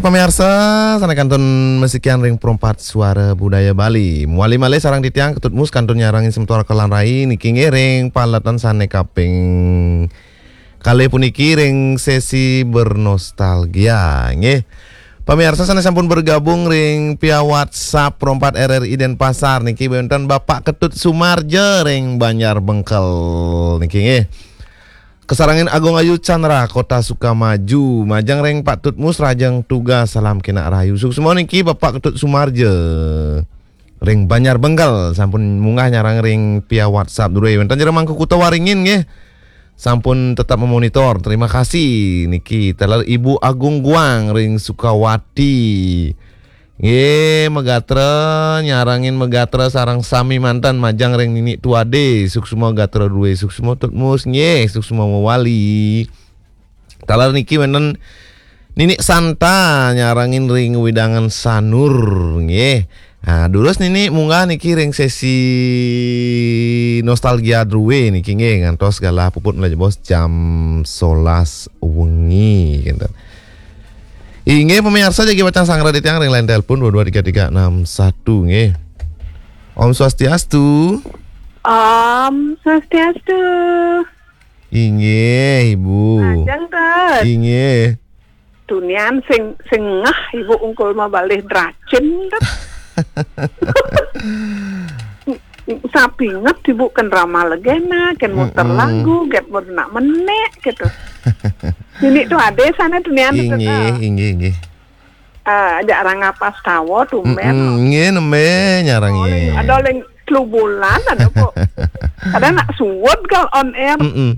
Pemirsa, sana kantun musikian ring perempat suara budaya Bali. Muali malai sarang ditiang ketut mus kantun nyarangin sementora kelan rai niki ring palatan sane kaping kali puniki ring sesi bernostalgia nggih. Pemirsa sana sampun bergabung ring via WhatsApp perempat RRI Denpasar niki benten Bapak Ketut Sumarjo ring Banjar Bengkel niki nggih. Kesarangin Agung Ayu Chandra Kota Sukamaju Majang reng Pak Tutmus Rajang Tugas Salam Kena Rahayu Suksemua niki Bapak Ketut Sumarjo ring Banjar Bengkel sampun munggah nyarang ring via WhatsApp dulu ya. Tanya remang kukuta waringin nggih. Sampun tetap memonitor. Terima kasih niki teler Ibu Agung Guang ring Sukawati. Nggih, megatra nyarangin megatra sarang sami mantan majang ring nini tuade suksuma gatra duwe suksuma tutmus nggih suksuma mawali. Talar niki wenen nini Santa nyarangin ring widangan sanur nggih. Nah, dulus nini munggah niki ring sesi nostalgia duwe niki nggih ngantos segala puput mulai bos jam 11 wengi gitu. Inge pemirsa jadi bacaan sang radit yang ring line telepon 223361 nge. Om Swastiastu. Om Swastiastu. Inge Ibu. Ajeng tet. Inge. Dunian sing ngah Ibu ungkul mah balih dracen tet. Sapinget Ibu kan ramah legena, kan muter lagu, kan mau nak menek gitu. Ini tuh ada sana dunia itu. Inge. Ada orang apa tawo tuh men. Inge neme nyarangi. Ada yang 3 bulan ada kok. Ada nak suwut kal on air.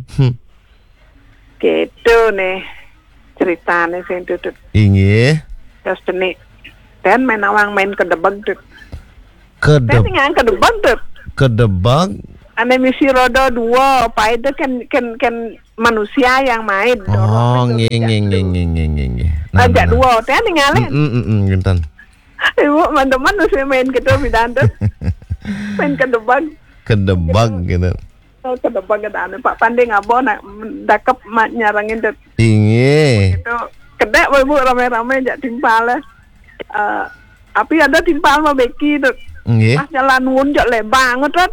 Gitu nih ceritanya sing tutut. Inge. Terus nih dan main awang main kedebag tuh. Kedebag. Kan kedebag tuh. Kedebag. Ane misi roda 2, apa itu kan manusia yang main. Oh, nge. Ajak 2, teh ninggalin. Gintan. Ibu teman-teman usia main gitu bidan tuh. Main kedebag. Kedebag gitu. Oh, kedebag gedane Pak Pandi ngabo nak dakep nyarangin tuh. Inge. Itu kedek ibu rame-rame jak timpal. Tapi ada timpal mah beki tuh. Nge. Pas jalan wun jak lebang tuh.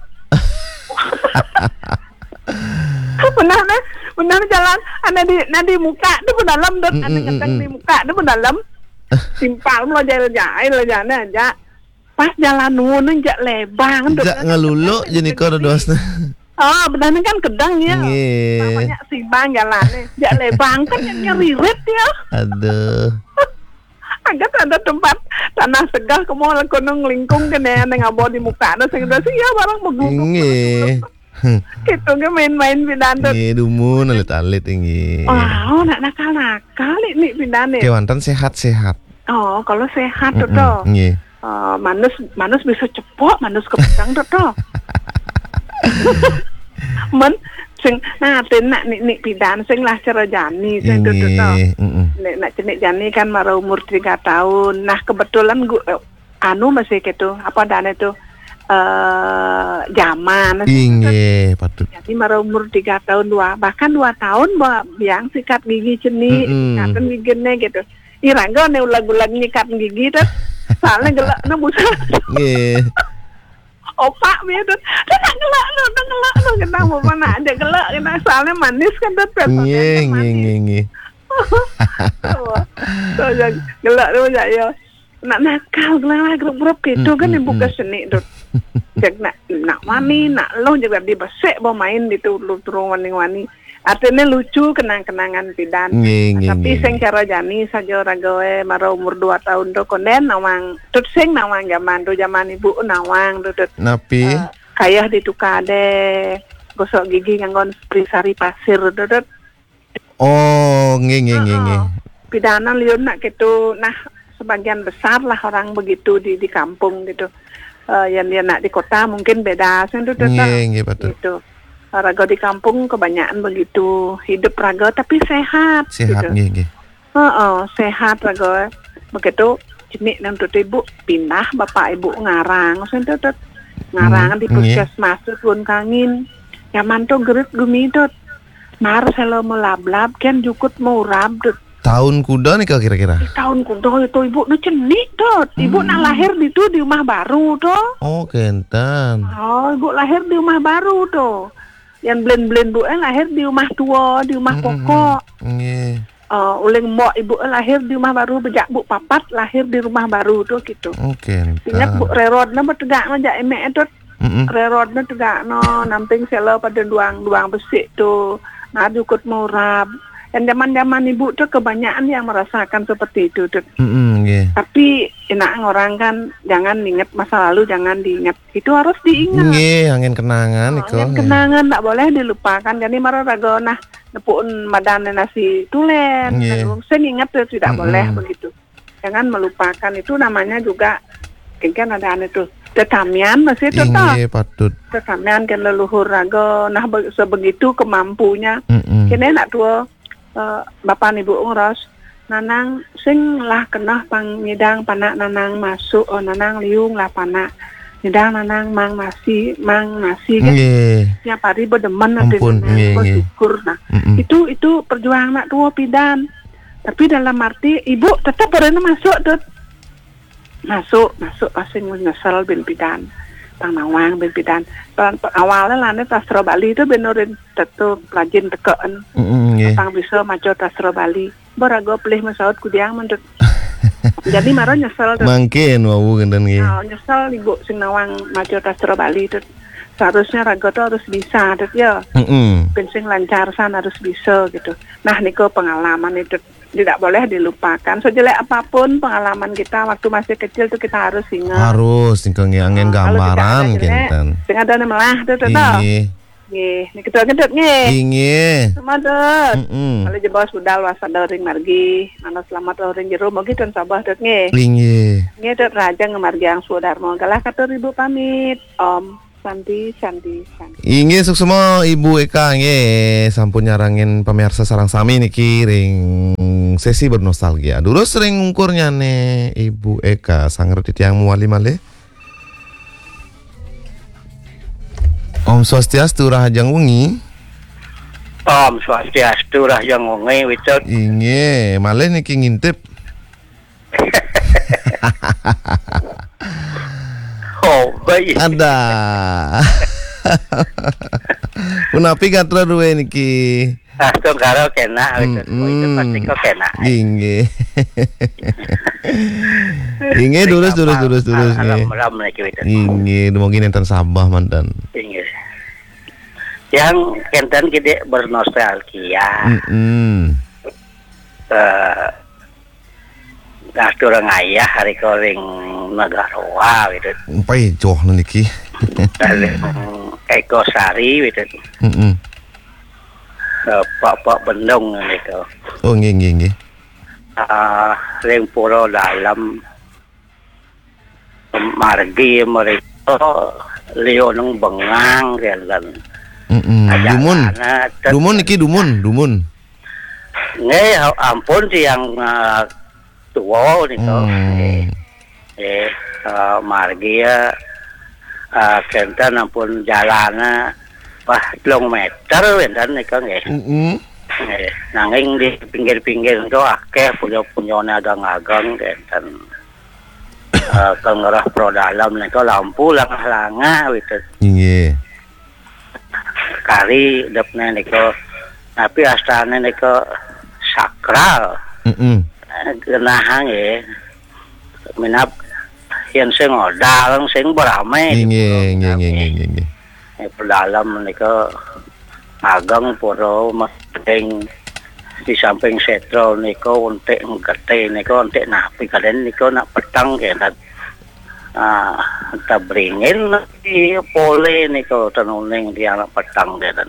benar jalan ada di muka itu pun dalam dot ada kadang di muka itu pun dalam simpal lo jalan aja pas jalan nuun jak lebang dot jak ngelulu jadi kau dosna benar kan kedang ya namanya simbang jalannya jak lebang kan yang nyeririt ya aduh agak ada tempat tanah segal kemau gunung lingkung kena ngabo di muka ada sing sih ya barang beguguk gitu ke main-main pindahan nggih dumun alit-alit nggih. Oh, nak nakal-nakal ini pindahan. Kewantan sehat-sehat. Oh, kalau sehat tuh toh. Nggih. Manus bisa cepok, manus kepedang tuh toh. Men sing nak nik pindahan sing lah cara jani sing tuh toh. Nek jenik jani kan mara umur 3 tahun. Nah, kebetulan gua masih gitu. Apa dane tuh? Zaman inge patut. Jadi mara umur 3 tahun 2 bahkan 2 tahun yang sikat gigi ceni sikatan gigine gitu. Irangga ne ulag-ulag nyikat gigi tuh. Soalnya gelak nu busa. Nggih. Opak biar tuh. Gelak lu kenapa mana ada gelak kena soalnya manis kan tuh. Nggih. Tuh gelak lu ya. Nak nakal lah grup gitu kan ibu keseni tuh. Jak nak wani nak lo juga dibesek bawa main di turun wani artinya lucu kenang-kenangan pidan. Tapi sing cara jani saja ragawe mara umur 2 tahun tuh konden nawang tut sing nawang zaman ibu nawang tut napi kayah ditukade gosok gigi nganggon sari pasir tut. Oh nggih. Pidanan liun nak gitu nah sebagian besar lah orang begitu di kampung gitu. Yang dia nak di kota mungkin beda sentuh betul. Gitu. Raga di kampung kebanyakan begitu hidup raga tapi sehat gitu. Nggih. Sehat raga. Begitu jenik nang ibu pindah bapak ibu ngarang sentuh ngarang di puskesmas pun kangin. Zaman tuh gerit gumi tut. Mar selo melablab kan jukut mau rab tut. Tahun kuda nih kira-kira. Tahun kuda itu ibu nu cenik tuh. Ibu nak lahir di rumah baru tuh. Oh, kenten. Oh, ibu lahir di rumah baru tuh. Yang blend bu lahir di rumah tua, di rumah pokok. Nggih. Uling mbok ibu lahir di rumah baru, bejak bu papat lahir di rumah baru tuh gitu. Oh, kenten. Ingat bu rerodna bertegak ngajak emek tuh. Rerodna tegak no namping selo pada duang besi tuh. Nah, dukut murab. Dan zaman-zaman ibu tuh kebanyakan yang merasakan seperti itu tuh. Yeah. Tapi enak orang kan jangan ingat masa lalu, jangan diingat. Itu harus diingat. Nggih, angin kenangan iko. Angin kenangan tak boleh dilupakan. Jadi marah rago nah nepun madan nasi tulen. Saya ingat tuh tidak boleh begitu. Jangan melupakan, itu namanya juga kan ada itu tetamian masih itu toh. Nggih, patut. Tetamian kan leluhur rago nah sebegitu kemampunya. Kene nak tua bapak ibu ngros nanang sing lah kena pang nyidang panak nanang masuk nanang liung lah panak nyidang nanang mang nasi kan tiap hari berdemen bersyukur. Nah itu perjuangan nak tua pidan, tapi dalam arti ibu tetap pernah masuk asing nyesel bin pidan Pang Nawang ben pidan. Awalnya lane Tasro Bali itu benerin tetep rajin tekeen. Pang bisa maco Tasro Bali. Barago pelih masaut kudiang menurut. Jadi maro nyesel tuh. Mangkin wau genden nggih. Nyesel ibu sing Nawang maco Tasro Bali itu. Seharusnya rago tuh harus bisa tuh ya. Ben sing lancar san harus bisa gitu. Nah niku pengalaman itu tidak boleh dilupakan. Sejelek apapun pengalaman kita waktu masih kecil tuh kita harus ingat. Harus angin gambaran kinten. Sing ada melah tuh. Nggih, nek gedhe-gedhe nggih. Nggih. Semadot. Kalau jebos budal wasada ring margi, ana selamat ring jero mugi ten sabah dot nggih. Nggih. Nggih dot raja ngemargi ang Sudarmo. Galah katur Ibu pamit. Om Sandi. Inggih suksema Ibu Eka nggih sampun nyarangin pemirsa sarang sami niki ring sesi bernostalgia. Dulu sering ngungkurnya nih Ibu Eka sangret tiang muali malih. Om Swastiastu Rahajang Wengi. Om Swastiastu Rahajang Wengi wicot. Inggih, malih niki ngintip. Oh, baik. Ada. Punapi katra duwe niki. Asto karo kena wicot. Itu pasti kok kena. Inggih. Inggih durus nggih. Alam niki wicot. Inggih, mungkin enten Sabah mantan. Inggih. Yang enten gede bernostalgia. Orang ayah hari koring Nagaroa gitu. Pai joh niki. Eko Sari gitu. Pak Bendong gitu. Oh nggih. Ring puro dalam margi mereka Leonong bengang kan. Dumun niki dumun. Nggih ampun sih yang tua niku. Margi ya kenten ampun jalana wah 2 meter wenten niku nggih. Nanging di pinggir-pinggir itu akeh punya-punyane agang-agang kenten. Kengerah pro dalam niku lampu langah-langah gitu. Nggih. Kari depne niku tapi astane niku sakral. Genah nggih. Minap yen sing odal sing berame. Nggih. Dalam niku ageng pura medeng di samping setro niku untik gede niku untik napi kalian niku nak petang kan. Tabringin di pole niku tenuning di anak petang kan.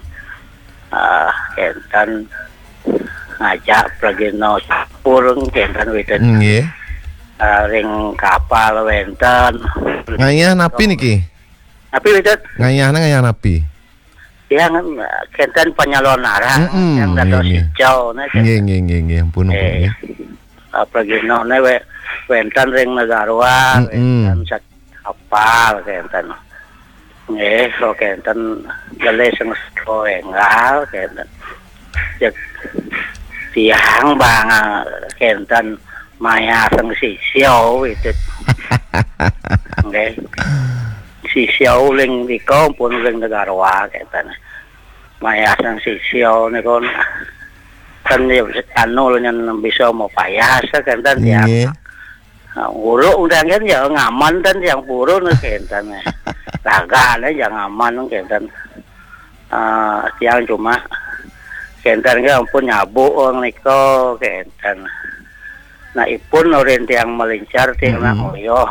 Kentan ngajak pragino purung kentan witen. Nggih. Ring kapal wenten. Ngayah napi niki. Napi witen. Ngayah napi. Yang kentan penyalon arah yang dados hijau nah. Nggih, ampun. Pragino ne wenten ring Nagaroa, wenten sak kapal kentan. Nggih, so kentan gale sing engal kentan. tiang bang kenten maya sang si siêu itu okay. Si siêu linh thì có pun linh negara wa kenten maya sang si siêu ni kon kan dia anu yang bisa mau payah kenten tiang buruk udah kan ya ngaman dan yang buruk ni kenten laga ni yang aman kenten tiang cuma kenten ke ampun nyabu orang niko kenten nah ipun orang tiang melincar tiang nak oyo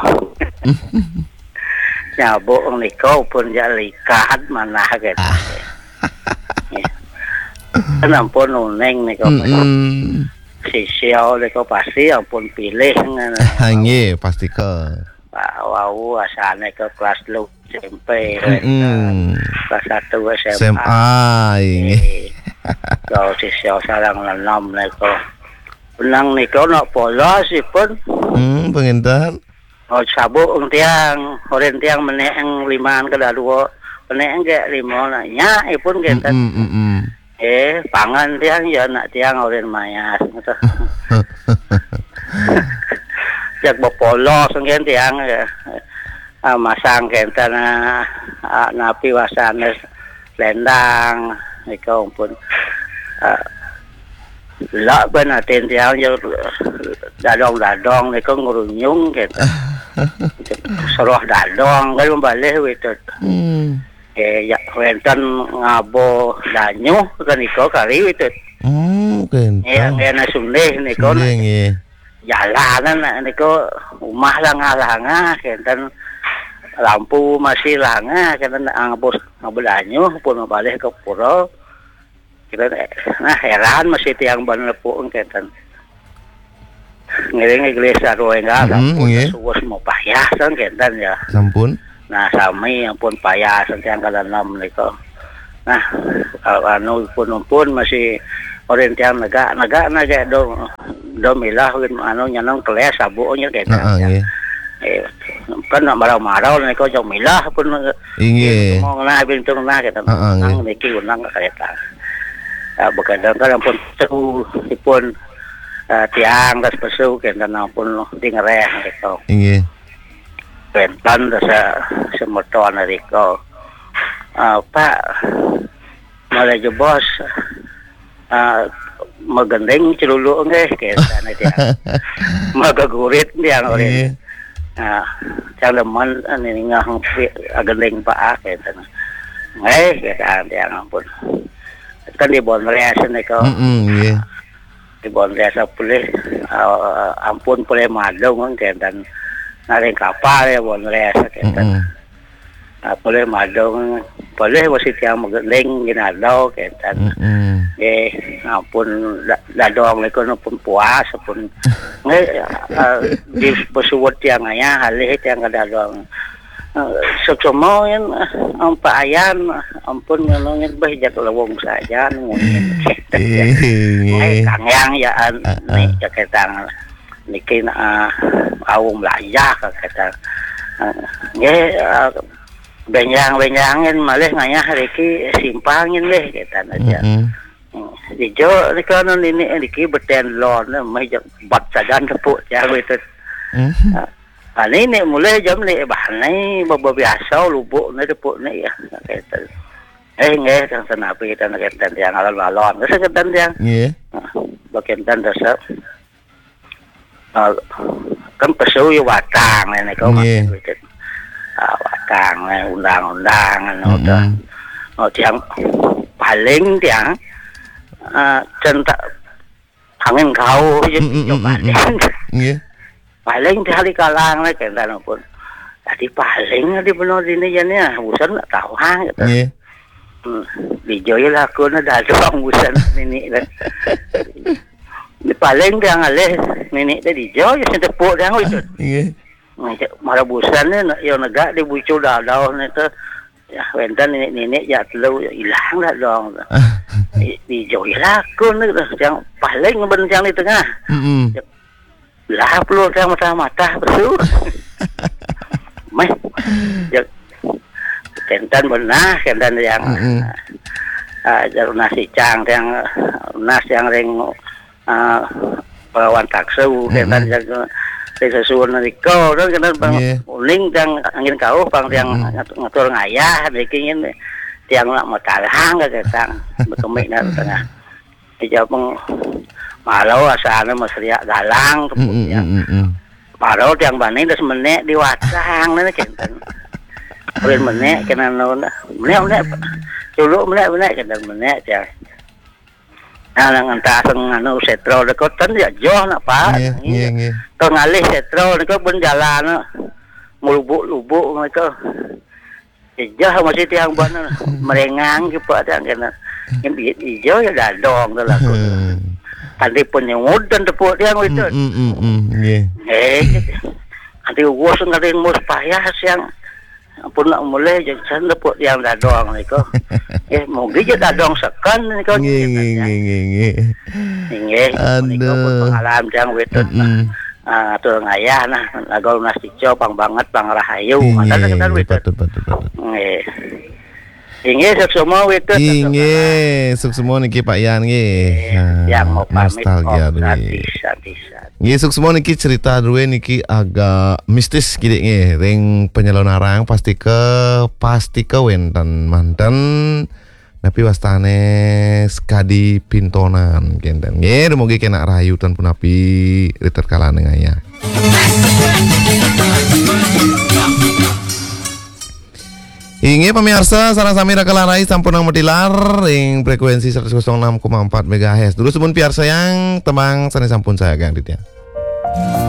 nyabu orang niko pun jalikat mana kenten kan ampun uneng niko si siau niko pasti ampun pilih Nggih pasti ke wau asane ke kelas lu SMP kelas 1 SMA nggih. Kalau si siau sarang lanam niko benang niko nak pola si pun penginten sabu tiang orang tiang meneng limaan kada dua meneng ke lima nanya ipun kenten pangan tiang ya nak tiang orang mayas jak bopolo sengken tiang masang kenten napi wasane lendang niko pun lak ben aten tiang yo dadong niko ngurunyung kenten seroh dadong kan balik itu ya wenten ngabo danyu kan niko kali itu kenten ngena sundeh niko nggih jalanan niko rumah langa kenten lampu masih langa kenten ngabos ngabelanyu pun balik ke pura kita nah heran masih tiang bener pun kenten ngiring iglesia roenga suwes mau payah kan kenten ya sampun nah sami ampun payah tiang kalanam niko nah anu pun masih orang tiang naga do milah anu nyanong keles sabunya kenten kan nak marau-marau niko jong milah pun nggih ngona bintung na kenten nang niki unang kereta bukan kan pun seru pun tiang das pesu kenten pun dingereh niko nggih pentan dasa semoton niko Pak malah jebos magandeng celulu nggih kenten dia magagurit dia orang cang leman ini ngah agandeng Pak kenten kenten dia ampun kan di Bonres niko nggih di Bonres pulih ampun pulih madong kenten naring kapal ya Bonres kenten boleh madong boleh masih tiang magandeng ginadaw kenten ampun dadong niko pun puas pun di pesuwat tiang aya halih tiang kadadong semua yang Pak Ayan ampun ngelongin bah jak lawong saja ngomongin kangyang ya nih ketang niki awung layak ketang benyang-benyangin malih ngayah riki simpangin leh ketang aja dijo niko ini niki beten lon mah jak bat sajan tepuk jago itu ini mulai jam ni bahanai baba biasa lubuk ni tepuk ni ya keten nggih tang senapi kita keten yang alon-alon geus keten yang nggih bakenten dasa kan pesu yo watang ni kau watang undang-undang anu tiang paling tiang centak angin kau yo paling nggih paling di hari kalang lah kenten pun tadi paling di benar ini jadinya busan tak tahu gitu di joy lah aku nak doang busan ini lah di paling dia ngalih ini tadi joy setepuk dia itu marah busan ni yang negak di bucu dah itu ya wenten ini ya telu hilang lah dong di joy lah aku yang paling bencang di tengah lah perlu saya mata betul. Meh, kenten benar kenten yang jalur nasi cang yang nas yang ring perawan taksu ketan jaga sesuatu niko dan ketan bang uling yang angin kau bang yang ngatur ngayah bikin tiang nak matalhang ketan berkemik dan tengah dijawab malau asalnya masriak galang kemudian malau tiang bani das menek di watang nanti ketan Ulen menek kena nona menek dulu menek kena menek ya nah ngantah nganu setro dekot kan ya joh nak pak to ngalih setro dekot ben jalan lubuk-lubuk mereka jah masih tiang ban merengang ke pak tiang kena yang hijau ya dadong tu lah tadi pun yang udan tepuk tiang itu nanti gua sengaja mus payah siang pun nak mulai jangan lepuk yang dadong ni ko. Mungkin je dadong sekan ni ko. Nge. Aduh. Pengalaman jang wetut. Atur ngayah nah lagol nasi co pang banget pang rahayu. Mata kita wetut. Betul. Nge. Inge semua wetut. Inge semua niki Pak Yan nge. Yang mau pamit nostalgia dulu. Nggih semua niki cerita dulu niki agak mistis gini nggih ring penyelonarang pasti ke wentan mantan tapi wastane skadi pintonan kenten nggih mugi kena rayu tan pun api riter kalan ngaya. Inge pemirsa sareng sami kalarai sampun ang metilar ring frekuensi 106,4 MHz. Dulu sebelum piar sayang temang sane sampun saya Kang Ditya.